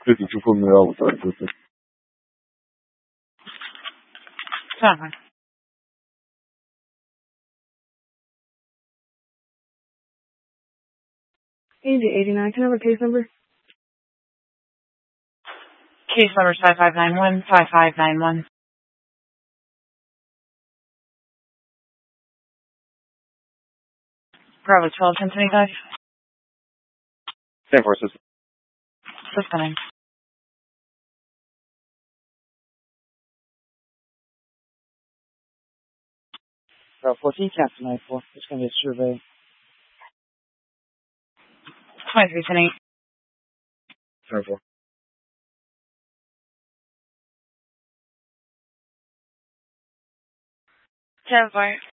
54 من الأول طيب. Fine. Andy 89, can I have a case number? Case number 5591. Bravo 12, 1025. 10-4 system. Systeming. 14, Captain 94. It's going to be a survey. 23, 10-8. 10-4. Ten 4.